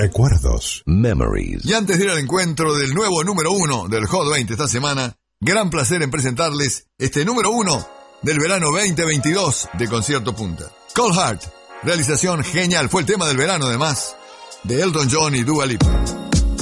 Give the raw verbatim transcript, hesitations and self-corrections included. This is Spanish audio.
Recuerdos. Memories. Y antes de ir al encuentro del nuevo número uno del Hot veinte esta semana, gran placer en presentarles este número uno del verano veinte veintidós de Concierto Punta. Cold Heart, realización genial, fue el tema del verano además, de Elton John y Dua Lipa.